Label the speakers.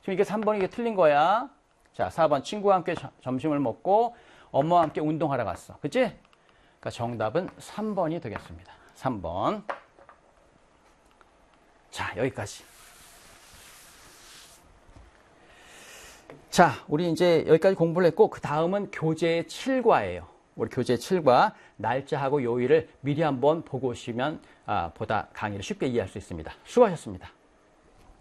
Speaker 1: 지금 이게 3번이 이게 틀린 거야. 자, 4번 친구와 함께 점심을 먹고 엄마와 함께 운동하러 갔어. 그치? 그러니까 정답은 3번이 되겠습니다. 3번. 자, 여기까지. 자, 우리 이제 여기까지 공부를 했고, 그 다음은 교재 7과예요. 우리 교재 7과 날짜하고 요일을 미리 한번 보고 오시면 보다 강의를 쉽게 이해할 수 있습니다. 수고하셨습니다.